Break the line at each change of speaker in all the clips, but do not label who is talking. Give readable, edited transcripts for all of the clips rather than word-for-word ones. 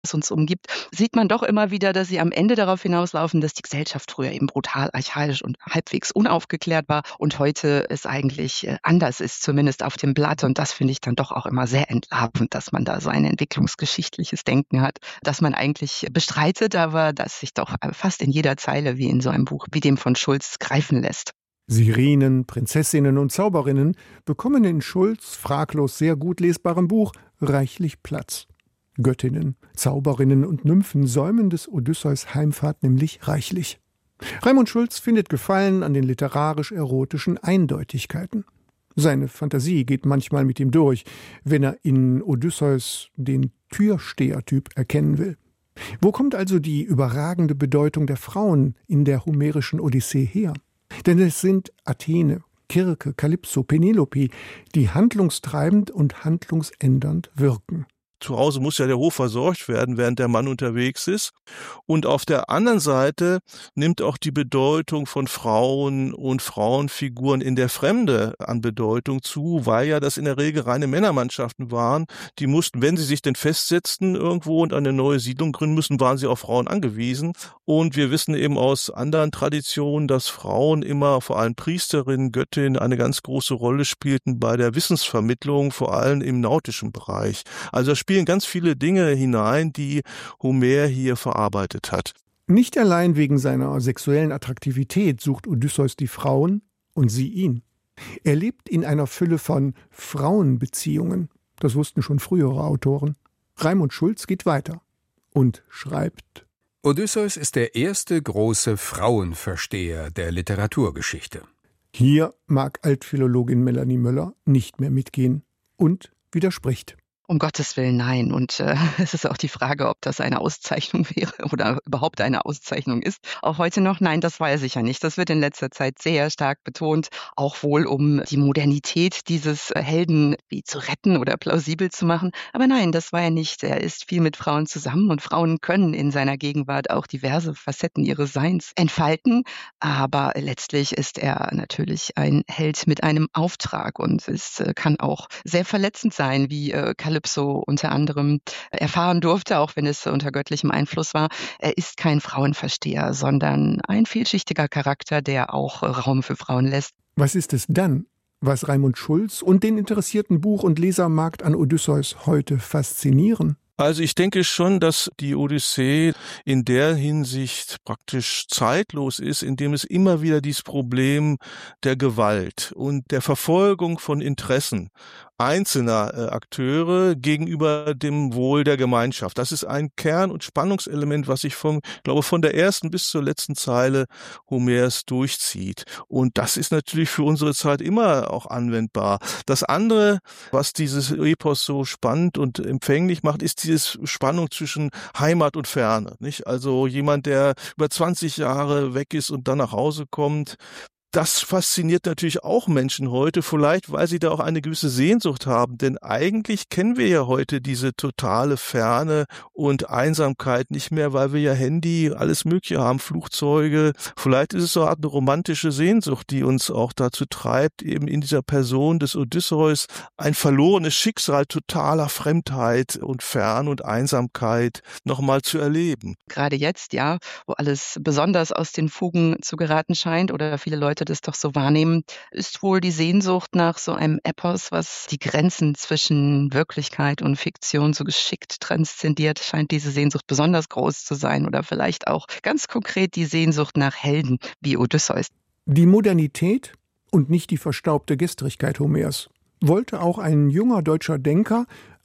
was uns umgibt, sieht man doch immer wieder, dass sie am Ende darauf hinauslaufen, dass die Gesellschaft früher eben brutal, archaisch und halbwegs unaufgeklärt war und heute es eigentlich anders ist, zumindest auf dem Blatt. Und das finde ich dann doch auch immer sehr entlarvend, dass man da so ein entwicklungsgeschichtliches Denken hat, das man eigentlich bestreitet, aber das sich doch fast in jeder Zeile wie in so einem Buch wie dem von Schulz greifen lässt.
Sirenen, Prinzessinnen und Zauberinnen bekommen in Schulz' fraglos sehr gut lesbarem Buch reichlich Platz. Göttinnen, Zauberinnen und Nymphen säumen des Odysseus Heimfahrt nämlich reichlich. Raimund Schulz findet Gefallen an den literarisch-erotischen Eindeutigkeiten. Seine Fantasie geht manchmal mit ihm durch, wenn er in Odysseus den Türstehertyp erkennen will. Wo kommt also die überragende Bedeutung der Frauen in der homerischen Odyssee her? Denn es sind Athene, Kirke, Kalypso, Penelope, die handlungstreibend und handlungsändernd wirken.
Zu Hause muss ja der Hof versorgt werden, während der Mann unterwegs ist. Und auf der anderen Seite nimmt auch die Bedeutung von Frauen und Frauenfiguren in der Fremde an Bedeutung zu, weil ja das in der Regel reine Männermannschaften waren. Die mussten, wenn sie sich denn festsetzten irgendwo und eine neue Siedlung gründen müssen, waren sie auf Frauen angewiesen. Und wir wissen eben aus anderen Traditionen, dass Frauen immer, vor allem Priesterinnen, Göttinnen, eine ganz große Rolle spielten bei der Wissensvermittlung, vor allem im nautischen Bereich. Also spielen ganz viele Dinge hinein, die Homer hier verarbeitet hat.
Nicht allein wegen seiner sexuellen Attraktivität sucht Odysseus die Frauen und sie ihn. Er lebt in einer Fülle von Frauenbeziehungen. Das wussten schon frühere Autoren. Raimund Schulz geht weiter und schreibt:
Odysseus ist der erste große Frauenversteher der Literaturgeschichte.
Hier mag Altphilologin Melanie Möller nicht mehr mitgehen und widerspricht.
Um Gottes Willen, nein. Und es ist auch die Frage, ob das eine Auszeichnung wäre oder überhaupt eine Auszeichnung ist. Auch heute noch, nein, das weiß ich ja nicht. Das wird in letzter Zeit sehr stark betont, auch wohl um die Modernität dieses Helden wie zu retten oder plausibel zu machen. Aber nein, das war er nicht. Er ist viel mit Frauen zusammen und Frauen können in seiner Gegenwart auch diverse Facetten ihres Seins entfalten. Aber letztlich ist er natürlich ein Held mit einem Auftrag und es kann auch sehr verletzend sein, wie Kalypso unter anderem erfahren durfte, auch wenn es unter göttlichem Einfluss war. Er ist kein Frauenversteher, sondern ein vielschichtiger Charakter, der auch Raum für Frauen lässt.
Was ist es dann, was Raimund Schulz und den interessierten Buch- und Lesermarkt an Odysseus heute faszinieren?
Also ich denke schon, dass die Odyssee in der Hinsicht praktisch zeitlos ist, indem es immer wieder dieses Problem der Gewalt und der Verfolgung von Interessen einzelner Akteure gegenüber dem Wohl der Gemeinschaft. Das ist ein Kern- und Spannungselement, was sich von der ersten bis zur letzten Zeile Homers durchzieht. Und das ist natürlich für unsere Zeit immer auch anwendbar. Das andere, was dieses Epos so spannend und empfänglich macht, ist diese Spannung zwischen Heimat und Ferne, nicht? Also jemand, der über 20 Jahre weg ist und dann nach Hause kommt, das fasziniert natürlich auch Menschen heute, vielleicht weil sie da auch eine gewisse Sehnsucht haben, denn eigentlich kennen wir ja heute diese totale Ferne und Einsamkeit nicht mehr, weil wir ja Handy, alles Mögliche haben, Flugzeuge. Vielleicht ist es so eine Art romantische Sehnsucht, die uns auch dazu treibt, eben in dieser Person des Odysseus ein verlorenes Schicksal totaler Fremdheit und Fern- und Einsamkeit nochmal zu erleben.
Gerade jetzt, ja, wo alles besonders aus den Fugen zu geraten scheint oder viele Leute das doch so wahrnehmen, ist wohl die Sehnsucht nach so einem Epos, was die Grenzen zwischen Wirklichkeit und Fiktion so geschickt transzendiert, scheint diese Sehnsucht besonders groß zu sein oder vielleicht auch ganz konkret die Sehnsucht nach Helden wie Odysseus.
Die Modernität und nicht die verstaubte Gestrigkeit Homers wollte auch ein junger deutscher Denker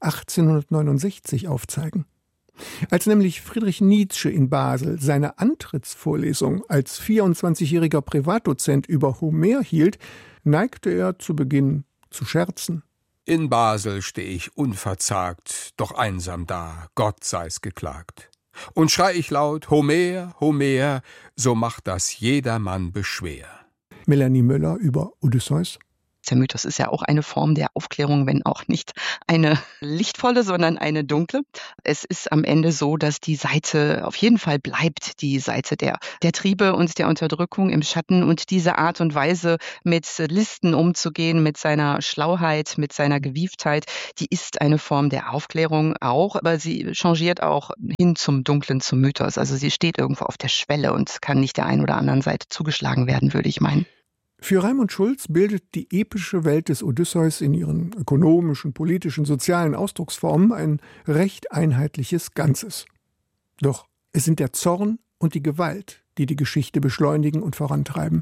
1869 aufzeigen. Als nämlich Friedrich Nietzsche in Basel seine Antrittsvorlesung als 24-jähriger Privatdozent über Homer hielt, neigte er zu Beginn zu scherzen.
In Basel steh ich unverzagt, doch einsam da, Gott sei's geklagt. Und schrei ich laut, Homer, Homer, so macht das jedermann beschwer.
Melanie Möller über Odysseus.
Der Mythos ist ja auch eine Form der Aufklärung, wenn auch nicht eine lichtvolle, sondern eine dunkle. Es ist am Ende so, dass die Seite auf jeden Fall bleibt, die Seite der Triebe und der Unterdrückung im Schatten, und diese Art und Weise, mit Listen umzugehen, mit seiner Schlauheit, mit seiner Gewieftheit, die ist eine Form der Aufklärung auch, aber sie changiert auch hin zum Dunklen, zum Mythos. Also sie steht irgendwo auf der Schwelle und kann nicht der einen oder anderen Seite zugeschlagen werden, würde ich meinen.
Für Raimund Schulz bildet die epische Welt des Odysseus in ihren ökonomischen, politischen, sozialen Ausdrucksformen ein recht einheitliches Ganzes. Doch es sind der Zorn und die Gewalt, die die Geschichte beschleunigen und vorantreiben.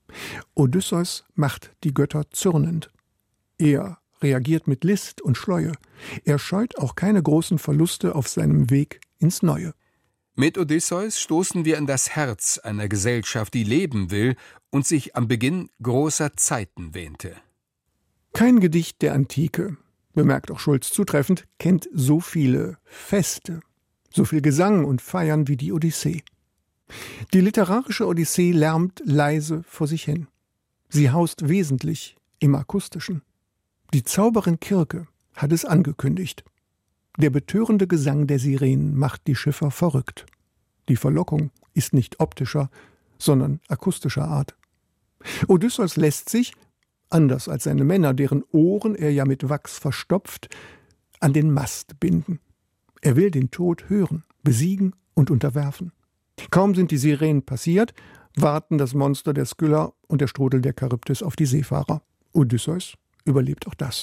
Odysseus macht die Götter zürnend. Er reagiert mit List und Schleue. Er scheut auch keine großen Verluste auf seinem Weg ins Neue.
Mit Odysseus stoßen wir in das Herz einer Gesellschaft, die leben will und sich am Beginn großer Zeiten wähnte.
Kein Gedicht der Antike, bemerkt auch Schulz zutreffend, kennt so viele Feste, so viel Gesang und Feiern wie die Odyssee. Die literarische Odyssee lärmt leise vor sich hin. Sie haust wesentlich im Akustischen. Die Zauberin Kirke hat es angekündigt. Der betörende Gesang der Sirenen macht die Schiffer verrückt. Die Verlockung ist nicht optischer, sondern akustischer Art. Odysseus lässt sich, anders als seine Männer, deren Ohren er ja mit Wachs verstopft, an den Mast binden. Er will den Tod hören, besiegen und unterwerfen. Kaum sind die Sirenen passiert, warten das Monster der Skylla und der Strudel der Charybdis auf die Seefahrer. Odysseus überlebt auch das.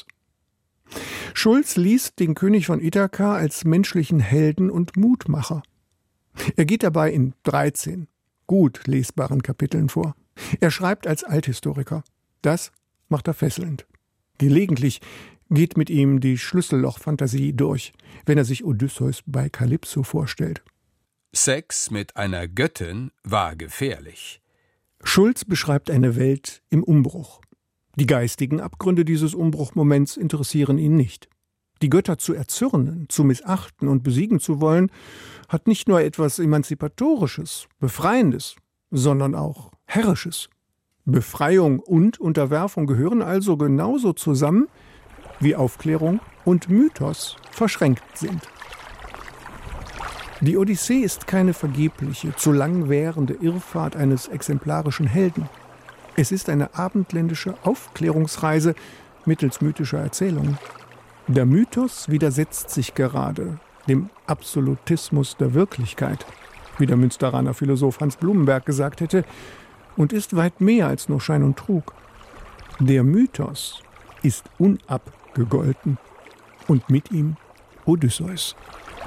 Schulz liest den König von Ithaka als menschlichen Helden und Mutmacher. Er geht dabei in 13 gut lesbaren Kapiteln vor. Er schreibt als Althistoriker. Das macht er fesselnd. Gelegentlich geht mit ihm die Schlüsselloch-Fantasie durch, wenn er sich Odysseus bei Kalypso vorstellt.
Sex mit einer Göttin war gefährlich.
Schulz beschreibt eine Welt im Umbruch. Die geistigen Abgründe dieses Umbruchmoments interessieren ihn nicht. Die Götter zu erzürnen, zu missachten und besiegen zu wollen, hat nicht nur etwas Emanzipatorisches, Befreiendes, sondern auch Herrisches. Befreiung und Unterwerfung gehören also genauso zusammen, wie Aufklärung und Mythos verschränkt sind. Die Odyssee ist keine vergebliche, zu lang währende Irrfahrt eines exemplarischen Helden. Es ist eine abendländische Aufklärungsreise mittels mythischer Erzählungen. Der Mythos widersetzt sich gerade dem Absolutismus der Wirklichkeit, wie der Münsteraner Philosoph Hans Blumenberg gesagt hätte, und ist weit mehr als nur Schein und Trug. Der Mythos ist unabgegolten und mit ihm Odysseus.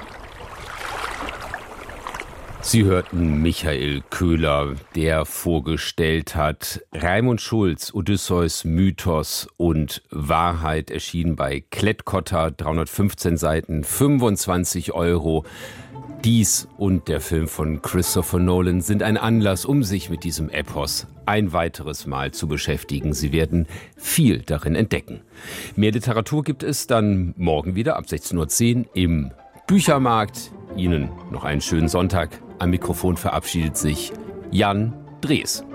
Sie hörten Michael Köhler, der vorgestellt hat Raimund Schulz, Odysseus, Mythos und Wahrheit, erschienen bei Klett-Cotta, 315 Seiten, 25 €. Dies und der Film von Christopher Nolan sind ein Anlass, um sich mit diesem Epos ein weiteres Mal zu beschäftigen. Sie werden viel darin entdecken. Mehr Literatur gibt es dann morgen wieder ab 16:10 Uhr im Büchermarkt. Ihnen noch einen schönen Sonntag. Am Mikrofon verabschiedet sich Jan Drees.